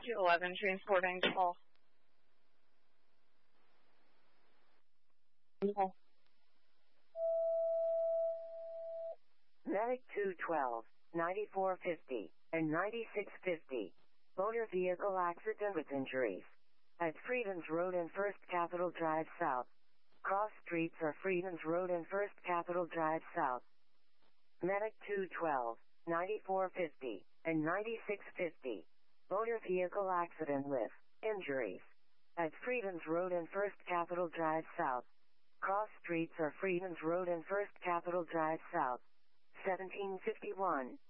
211 transporting call. Medic 212, 9450, and 9650. Motor vehicle accident with injuries. At Freedoms Road and First Capitol Drive South. Cross streets are Freedoms Road and First Capitol Drive South. Medic 212, 9450, and 9650. Motor vehicle accident with injuries. At Freedoms Road and First Capitol Drive South. Cross streets are Freedoms Road and First Capitol Drive South. 1751.